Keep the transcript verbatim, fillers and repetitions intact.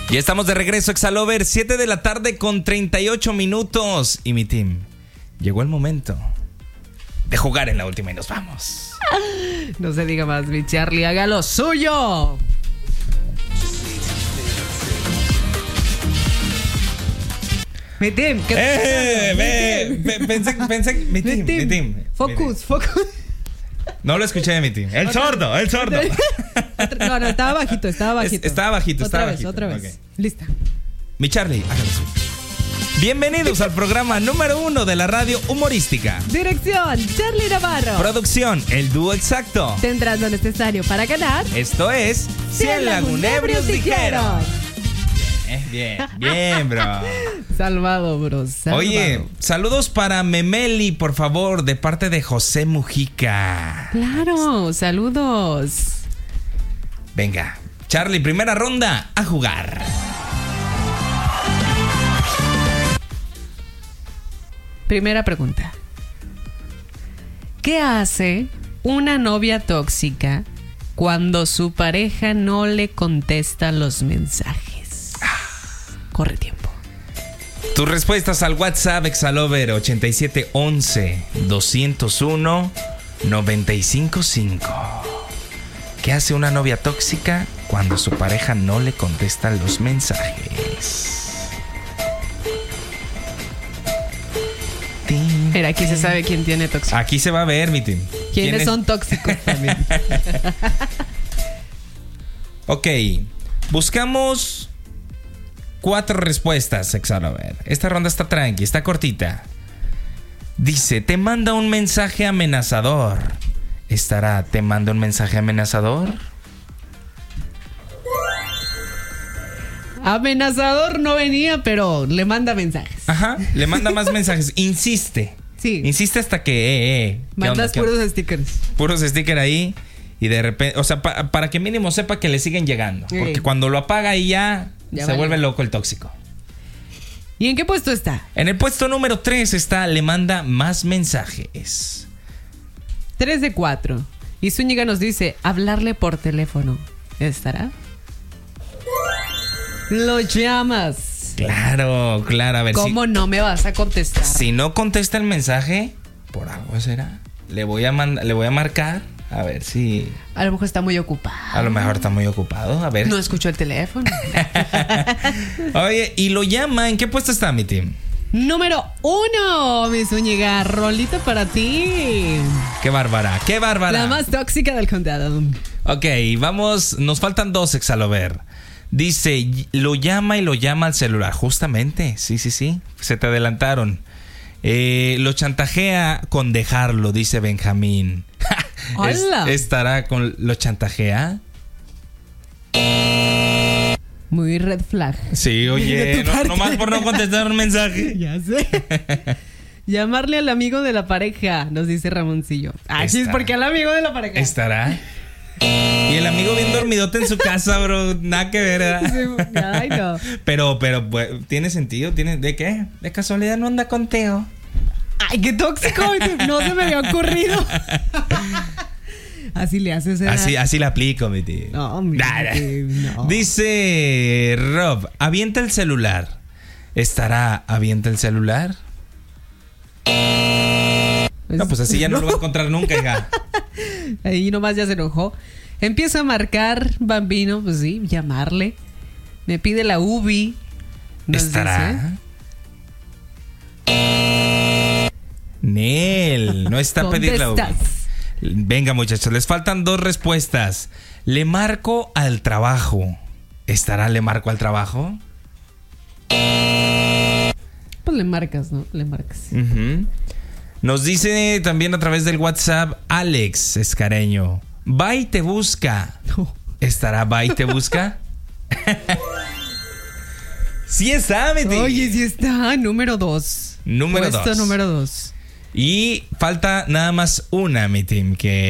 Ya estamos de regreso, Exalover, siete de la tarde con treinta y ocho minutos. Y mi team, llegó el momento de jugar en la última y nos vamos. No se diga más, mi Charlie, haga lo suyo. Mi team, ¿qué eh, ve, ve, pensé, pensé, mi team, mi team, mi team. Focus, focus. No lo escuché de mi team. El Otra sordo, el sordo. No, no, estaba bajito, estaba bajito. Es, estaba bajito, otra estaba vez, bajito. Otra vez, Okay. Lista. Mi Charlie, hágalo suyo. Bienvenidos al programa número uno de la radio humorística. Dirección, Charlie Navarro. Producción, el dúo exacto. Tendrás lo necesario para ganar. Esto es cien lagunebrios dijeron. Eh, bien, bien, bro. Salvado, bro. Salvado. Oye, saludos para Memeli, por favor, de parte de José Mujica. Claro, saludos. Venga, Charlie, primera ronda, a jugar. Primera pregunta. ¿Qué hace una novia tóxica cuando su pareja no le contesta los mensajes? Corre tiempo. Tus respuestas al WhatsApp Exalover ochenta y siete once doscientos uno noventa y cinco cinco. ¿Qué hace una novia tóxica cuando su pareja no le contesta los mensajes? Mira, aquí se sabe quién tiene tóxico. Aquí se va a ver, mi team. ¿Quiénes son tóxicos también? Ok, buscamos cuatro respuestas, Exalover. Esta ronda está tranqui, está cortita. Dice, te manda un mensaje amenazador. ¿Estará, te manda un mensaje amenazador? Amenazador no venía, pero le manda mensajes. Ajá, le manda más mensajes. Insiste. Sí. Insiste hasta que, eh, eh. ¿qué Mandas onda, qué puros onda? stickers. Puros stickers ahí. Y de repente, o sea, pa- para que mínimo sepa que le siguen llegando. Sí. Porque cuando lo apaga y ya, Ya se vale. vuelve loco el tóxico. ¿Y en qué puesto está? En el puesto número tres está, le manda más mensajes. tres de cuatro. Y Zúñiga nos dice, hablarle por teléfono. ¿Estará? Lo llamas. Claro, claro. A ver, ¿Cómo no me vas a contestar? si, si no contesta el mensaje, por algo será. Le voy a mand- le voy a marcar. A ver si... A lo mejor está muy ocupado. A lo mejor está muy ocupado. A ver. No escuchó el teléfono. Oye, ¿y lo llama? ¿En qué puesto está, mi team? Número uno, mi Zúñiga. Rolita para ti. Qué bárbara, qué bárbara. La más tóxica del condado. Ok, vamos. Nos faltan dos, Exalover. Dice, lo llama y lo llama al celular. Justamente, sí, sí, sí. Se te adelantaron. Eh, lo chantajea con dejarlo, dice Benjamín. Es- ¡Hala! ¿Estará con lo chantajea? Muy red flag. Sí, De oye, tu no, parte. nomás por no contestar un mensaje. Ya sé. Llamarle al amigo de la pareja, nos dice Ramoncillo. Ah, sí, es Está. porque al amigo de la pareja. ¿Estará? Y el amigo bien dormidote en su casa, bro. Nada que ver, ¿verdad? Sí, ay, no. Pero, pero, pues, ¿tiene sentido? ¿Tiene, ¿De qué? ¿De casualidad no anda contigo? Ay, qué tóxico. No se me había ocurrido. Así le haces. ¿verdad? Así, así la aplico, mi tío. No, hombre, Nah, nah. no. Dice Rob, avienta el celular. ¿Estará avienta el celular? No, pues así ya no lo va a encontrar nunca, hija. Ahí nomás ya se enojó. Empieza a marcar, Bambino, pues sí, llamarle. Me pide la ubi. Nos ¿Estará? Nel, no está a ¿Dónde pedir la estás? Venga, muchachos, les faltan dos respuestas. Le marco al trabajo. ¿Estará le marco al trabajo? Pues le marcas, ¿no? Le marcas. Ujú. Nos dice también a través del WhatsApp Alex Escareño. Va y te busca. No. ¿Estará va y te busca? Sí está, mi tío. Oye, sí está. Número dos. Número Puesto dos. número dos. Y falta nada más una, mi team, que